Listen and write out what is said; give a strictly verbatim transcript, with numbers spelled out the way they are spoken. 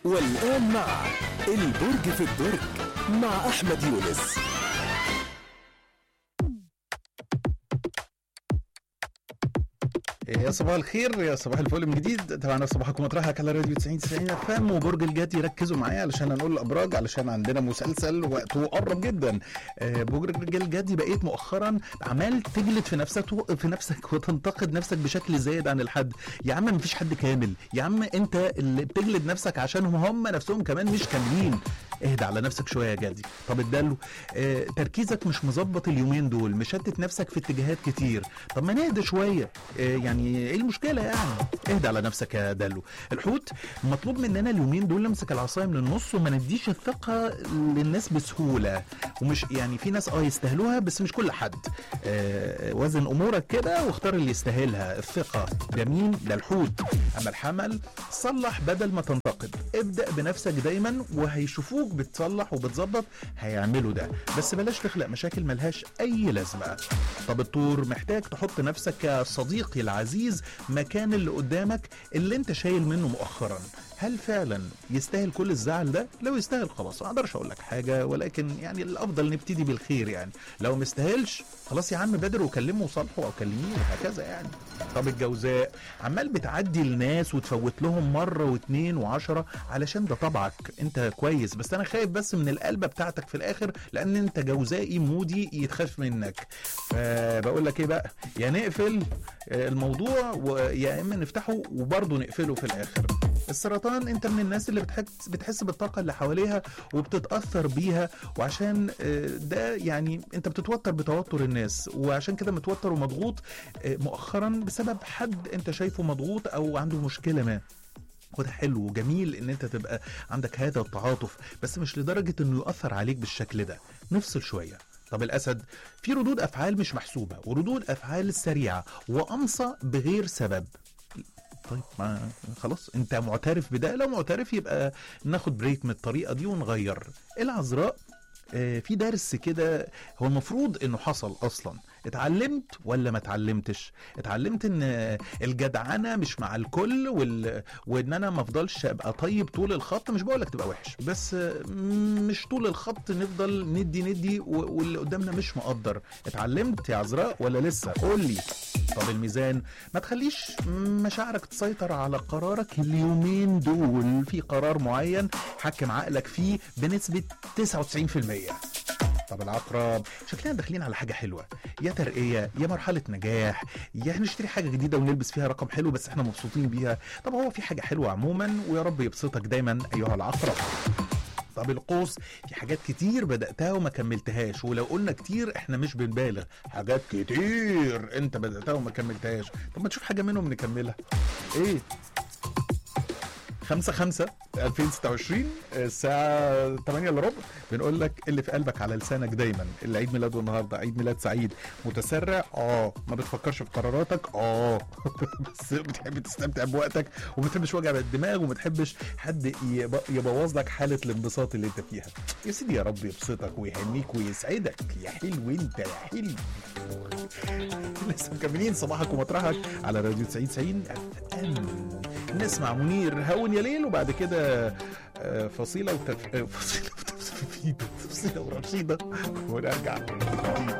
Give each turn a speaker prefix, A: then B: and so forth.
A: والآن مع البرج في الدرج مع أحمد يونس.
B: يا صباح الخير، يا صباح الفل من جديد. طبعا صباحكم مطرحك على راديو تسعين تسعين اف ام وبرج الجدي. ركزوا معايا علشان هنقول الابراج، علشان عندنا مسلسل وقته قرب جدا. آه برج الجدي بقيت مؤخرا عمال تجلد في نفسك في نفسك وتنتقد نفسك بشكل زايد عن الحد. يا عم مفيش حد كامل، يا عم انت اللي بتجلد نفسك عشانهم هم نفسهم كمان مش كاملين. اهدى على نفسك شويه يا جدي. طب اداله آه تركيزك مش مظبط اليومين دول، مشتت نفسك في اتجاهات كتير. طب ما نهدى شويه. آه يعني ايه المشكله يعني؟ اهدى على نفسك يا دلو. الحوت مطلوب مننا اليومين دول نمسك العصايه من النص وما نديش الثقه للناس بسهوله. ومش يعني في ناس اه يستاهلوها بس مش كل حد. آه وزن امورك كده واختار اللي يستاهلها. الثقه ده مين؟ ده الحوت. اما الحمل صلح بدل ما تنتقد. ابدا بنفسك دايما وهيشوفوك بتصلح وبتظبط هيعملوا ده، بس بلاش تخلق مشاكل ملهاش اي لازمه. طب الطور محتاج تحط نفسك يا صديقي العزيز مكان اللي قدامك اللي انت شايل منه مؤخرا. هل فعلا يستاهل كل الزعل ده؟ لو يستاهل خلاص ما اقدرش اقول لك حاجه، ولكن يعني الافضل نبتدي بالخير. يعني لو ما يستاهلش خلاص يا عم بادر وكلمه وصالحه او كلميه وهكذا يعني. طب الجوزاء عمال بتعدي الناس وتفوت لهم مره واثنين وعشرة علشان ده طبعك انت كويس، بس انا خايف بس من القلبه بتاعتك في الاخر لان انت جوزائي مودي يتخاف منك. فبقول لك ايه بقى، يا نقفل الموضوع ويا اما نفتحه وبرضه نقفله في الاخر. السرطان انت من الناس اللي بتحس بتحس بالطاقه اللي حواليها وبتتاثر بيها، وعشان ده يعني انت بتتوتر بتوتر الناس، وعشان كده متوتر ومضغوط مؤخرا بسبب حد انت شايفه مضغوط او عنده مشكله ما. وده حلو وجميل ان انت تبقى عندك هذا التعاطف، بس مش لدرجه انه يؤثر عليك بالشكل ده. نفصل شويه. طب الأسد في ردود أفعال مش محسوبة وردود أفعال سريعة وأمصى بغير سبب. طيب ما خلاص انت معترف بده، لو معترف يبقى ناخد بريك من الطريقة دي ونغير. العذراء آه في درس كده هو المفروض انه حصل اصلا. اتعلمت ولا ما اتعلمتش؟ اتعلمت ان الجدعنه مش مع الكل وال... وان انا ما افضلش ابقى طيب طول الخط. مش بقولك تبقى وحش، بس مش طول الخط نفضل ندي ندي واللي قدامنا مش مقدر. اتعلمت يا عذراء ولا لسه؟ قول لي. طب الميزان ما تخليش مشاعرك تسيطر على قرارك اليومين دول. في قرار معين حكم عقلك فيه بنسبه تسعة وتسعين بالمية. طب العقرب شكلنا داخلين على حاجة حلوة، يا ترقية يا مرحلة نجاح، يا هنشتري حاجة جديدة ونلبس فيها رقم حلو بس احنا مبسوطين بيها. طب هو في حاجة حلوة عموما ويا رب يبسطك دايما أيها العقرب. طب القوس في حاجات كتير بدأتها وما كملتهاش، ولو قلنا كتير احنا مش بنبالغ، حاجات كتير انت بدأتها وما كملتهاش. طب ما تشوف حاجة منهم نكملها. ايه خمسة خمسة ألفين وستة وعشرين الساعة تمانية الا ربع بنقول لك اللي في قلبك على لسانك دايما. اللي عيد ميلاده النهارده عيد ميلاد سعيد. متسرع اه ما بتفكرش في قراراتك اه بس بتحب تستمتع بوقتك وما بتحبش وجع الدماغ وما تحبش حد يبوظ لك حالة الانبساط اللي انت فيها. يا سيدي يا رب يبسطك ويهنيك ويسعدك يا حلو انت يا حلو. لسه مكملين صباحك ومطرحك على راديو تسعين تسعين نسمع منير هون يا ليل، وبعد كده فصيلة وتف... فصيلة وتفصيلة ورشيدة ونرجع.